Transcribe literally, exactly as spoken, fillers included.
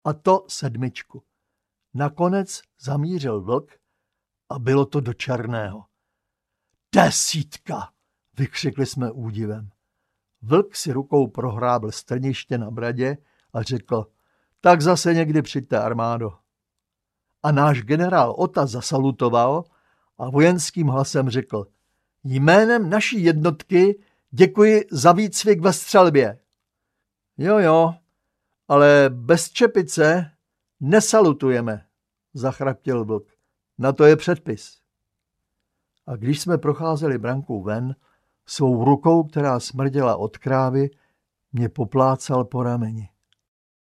A to sedmičku. Nakonec zamířil vlk a bylo to do černého. Desítka, vykřikli jsme údivem. Vlk si rukou prohrábl strniště na bradě a řekl, tak zase někdy přijďte, armádo. A náš generál Ota zasalutoval a vojenským hlasem řekl, jménem naší jednotky děkuji za výcvik ve střelbě. Jo, jo, ale bez čepice nesalutujeme, zachraptil vlk. Na to je předpis. A když jsme procházeli brankou ven, svou rukou, která smrděla od krávy, mě poplácal po rameni.